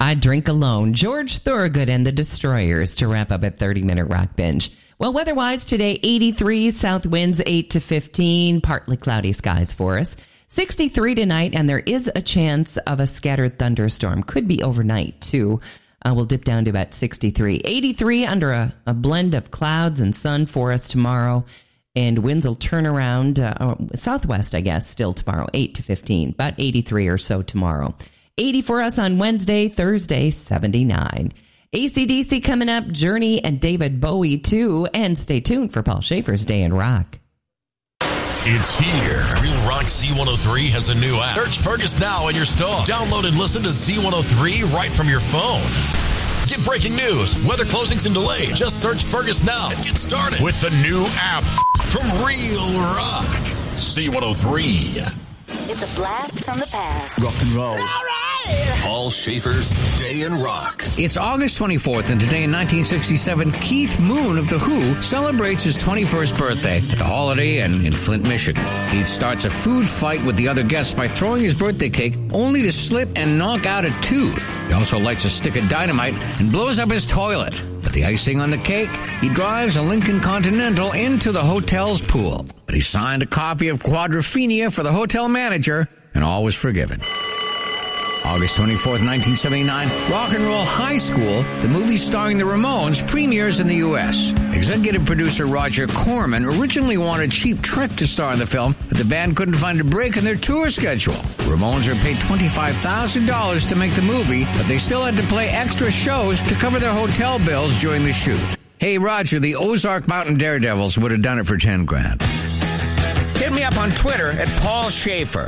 I Drink Alone. George Thorogood and the Destroyers to wrap up a 30-minute rock binge. Well, weather-wise today, 83, south winds 8 to 15, partly cloudy skies for us. 63 tonight, and there is a chance of a scattered thunderstorm. Could be overnight, too. We'll dip down to about 63. 83 under a blend of clouds and sun for us tomorrow. And winds will turn around southwest, I guess, still tomorrow, 8 to 15. About 83 or so tomorrow. 80 for us on Wednesday, Thursday, 79. AC/DC coming up, Journey and David Bowie too. And stay tuned for Paul Schaefer's Day in Rock. It's here. Real Rock Z103 has a new app. Search Fergus now in your store. Download and listen to Z103 right from your phone. Get breaking news, weather closings and delays. Just search Fergus now and get started with the new app from Real Rock Z103. It's a blast from the past. Rock and roll. All right. Paul Schaefer's Day in Rock. It's August 24th, and today in 1967, Keith Moon of The Who celebrates his 21st birthday at the Holiday Inn in Flint, Michigan. Keith starts a food fight with the other guests by throwing his birthday cake only to slip and knock out a tooth. He also lights a stick of dynamite and blows up his toilet. With the icing on the cake, he drives a Lincoln Continental into the hotel's pool. But he signed a copy of Quadrophenia for the hotel manager, and all was forgiven. August 24th, 1979, Rock and Roll High School, the movie starring the Ramones, premieres in the U.S. Executive producer Roger Corman originally wanted Cheap Trick to star in the film, but the band couldn't find a break in their tour schedule. The Ramones were paid $25,000 to make the movie, but they still had to play extra shows to cover their hotel bills during the shoot. Hey, Roger, the Ozark Mountain Daredevils would have done it for $10,000. Hit me up on Twitter at Paul Schaefer.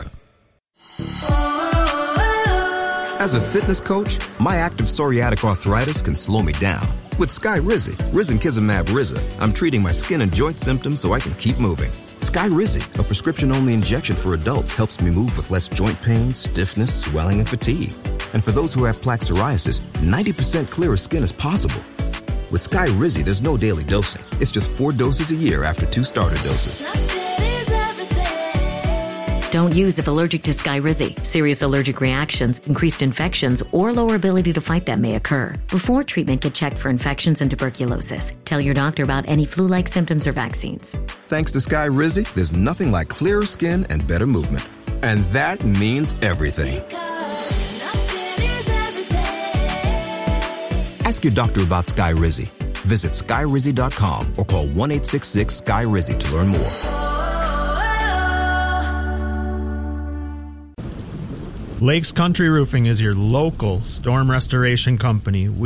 As a fitness coach, my active psoriatic arthritis can slow me down. With Skyrizi, Risankizumab Riza, I'm treating my skin and joint symptoms so I can keep moving. Skyrizi, a prescription-only injection for adults, helps me move with less joint pain, stiffness, swelling, and fatigue. And for those who have plaque psoriasis, 90% clearer skin is possible. With Skyrizi, there's no daily dosing. It's just 4 doses a year after 2 starter doses. Don't use if allergic to Skyrizi. Serious allergic reactions, increased infections, or lower ability to fight them may occur. Before treatment, get checked for infections and tuberculosis. Tell your doctor about any flu-like symptoms or vaccines. Thanks to Skyrizi, there's nothing like clearer skin and better movement. And that means everything. Ask your doctor about Skyrizi. Visit Skyrizi.com or call 1-866-SKY-RIZI to learn more. Lakes Country Roofing is your local storm restoration company.